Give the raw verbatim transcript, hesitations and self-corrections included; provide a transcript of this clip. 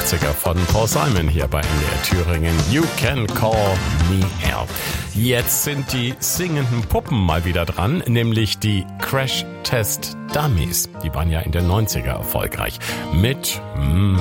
achtziger von Paul Simon hier bei N D R Thüringen. You Can Call Me Al. Jetzt sind die singenden Puppen mal wieder dran, nämlich die Crash Test Dummies. Die waren ja in den neunziger erfolgreich. Mit... Mm,